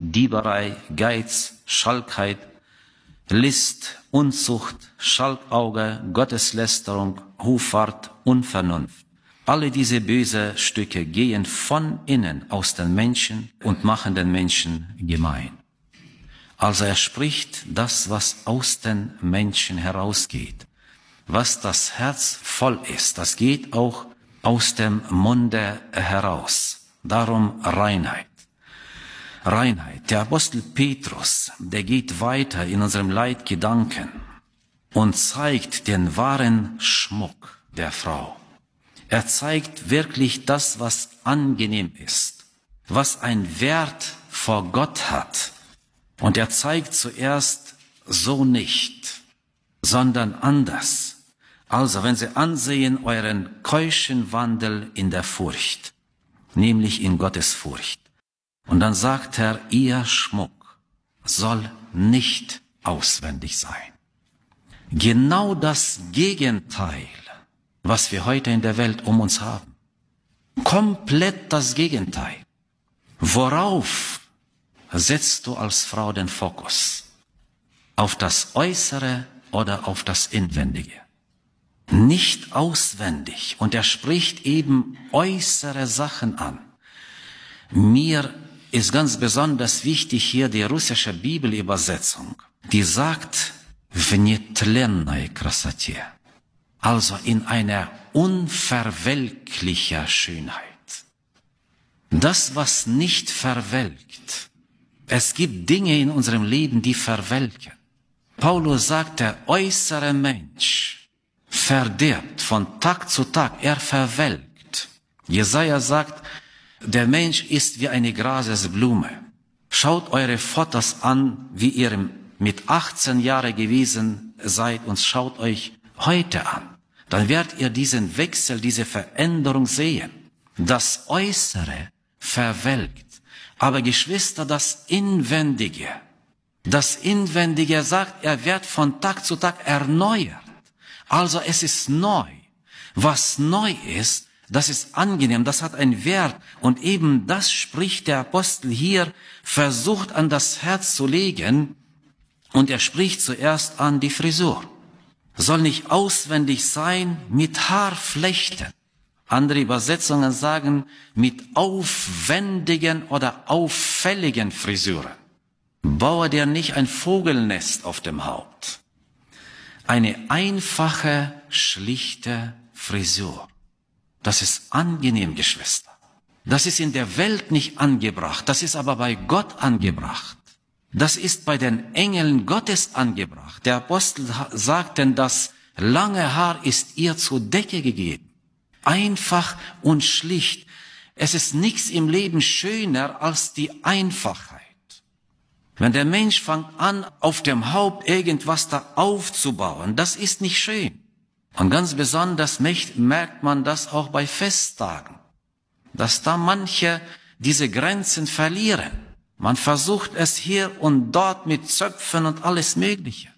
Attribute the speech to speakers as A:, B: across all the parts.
A: Dieberei, Geiz, Schalkheit, List, Unzucht, Schalkauge, Gotteslästerung, Hoffart, Unvernunft. Alle diese bösen Stücke gehen von innen aus den Menschen und machen den Menschen gemein. Also er spricht das, was aus den Menschen herausgeht. Was das Herz voll ist, das geht auch aus dem Munde heraus. Darum Reinheit. Reinheit. Der Apostel Petrus, der geht weiter in unserem Leitgedanken und zeigt den wahren Schmuck der Frau. Er zeigt wirklich das, was angenehm ist, was einen Wert vor Gott hat. Und er zeigt zuerst so nicht, sondern anders. Also, wenn Sie ansehen, euren keuschen Wandel in der Furcht, nämlich in Gottes Furcht. Und dann sagt er, ihr Schmuck soll nicht auswendig sein. Genau das Gegenteil, was wir heute in der Welt um uns haben. Komplett das Gegenteil. Worauf setzt du als Frau den Fokus? Auf das Äußere oder auf das Inwendige? Nicht auswendig. Und er spricht eben äußere Sachen an. Mir ist ganz besonders wichtig hier die russische Bibelübersetzung. Die sagt, в нетленной красоте. Also in einer unverwelklicher Schönheit. Das, was nicht verwelkt. Es gibt Dinge in unserem Leben, die verwelken. Paulus sagt, der äußere Mensch verdirbt von Tag zu Tag, er verwelkt. Jesaja sagt, der Mensch ist wie eine Grasesblume. Schaut eure Fotos an, wie ihr mit 18 Jahren gewesen seid und schaut euch heute an. Dann werdet ihr diesen Wechsel, diese Veränderung sehen. Das Äußere verwelkt. Aber Geschwister, das Inwendige sagt, er wird von Tag zu Tag erneuert. Also es ist neu. Was neu ist, das ist angenehm, das hat einen Wert. Und eben das spricht der Apostel hier, versucht an das Herz zu legen. Und er spricht zuerst an die Frisur. Soll nicht auswendig sein mit Haarflechten. Andere Übersetzungen sagen mit aufwendigen oder auffälligen Frisuren. Baue dir nicht ein Vogelnest auf dem Haupt. Eine einfache, schlichte Frisur. Das ist angenehm, Geschwister. Das ist in der Welt nicht angebracht, das ist aber bei Gott angebracht. Das ist bei den Engeln Gottes angebracht. Der Apostel sagt denn, das lange Haar ist ihr zur Decke gegeben. Einfach und schlicht. Es ist nichts im Leben schöner als die Einfachheit. Wenn der Mensch fängt an, auf dem Haupt irgendwas da aufzubauen, das ist nicht schön. Und ganz besonders merkt man das auch bei Festtagen, dass da manche diese Grenzen verlieren. Man versucht es hier und dort mit Zöpfen und alles Mögliche.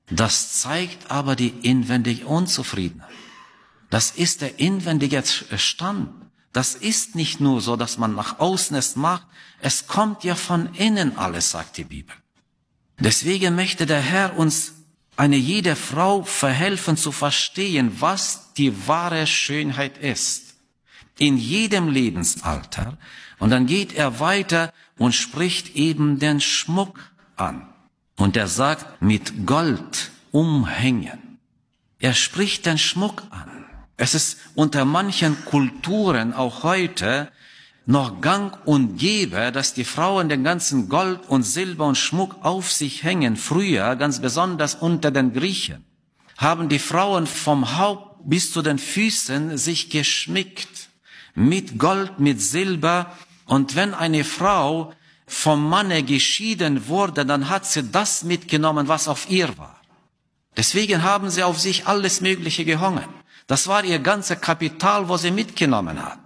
A: Das zeigt aber die inwendige Unzufriedenheit. Das ist der inwendige Stand. Das ist nicht nur so, dass man nach außen es macht. Es kommt ja von innen alles, sagt die Bibel. Deswegen möchte der Herr uns jede Frau verhelfen zu verstehen, was die wahre Schönheit ist. In jedem Lebensalter. Und dann geht er weiter und spricht eben den Schmuck an. Und er sagt, mit Gold umhängen. Er spricht den Schmuck an. Es ist unter manchen Kulturen auch heute noch gang und gäbe, dass die Frauen den ganzen Gold und Silber und Schmuck auf sich hängen. Früher, ganz besonders unter den Griechen, haben die Frauen vom Haupt bis zu den Füßen sich geschmückt. Mit Gold, mit Silber. Und wenn eine Frau vom Manne geschieden wurde, dann hat sie das mitgenommen, was auf ihr war. Deswegen haben sie auf sich alles Mögliche gehangen. Das war ihr ganzes Kapital, was sie mitgenommen hat.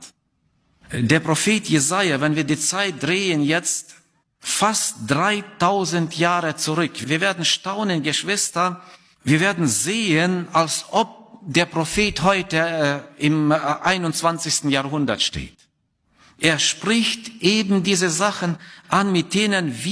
A: Der Prophet Jesaja, wenn wir die Zeit drehen jetzt fast 3000 Jahre zurück. Wir werden staunen, Geschwister. Wir werden sehen, als ob der Prophet heute im 21. Jahrhundert steht. Er spricht eben diese Sachen an, mit denen